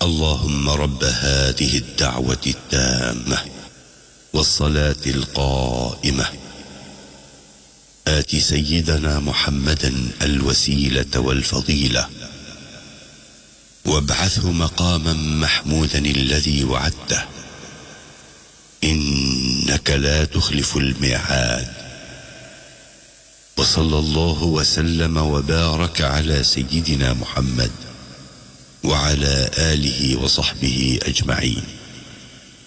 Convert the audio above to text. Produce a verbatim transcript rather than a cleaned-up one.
اللهم رب هذه الدعوة التامة والصلاة القائمة آت سيدنا محمدا الوسيلة والفضيلة وابعثه مقاما محمودا الذي وعدته إنك لا تخلف الميعاد. وصلى الله وسلم وبارك على سيدنا محمد وعلى آله وصحبه أجمعين.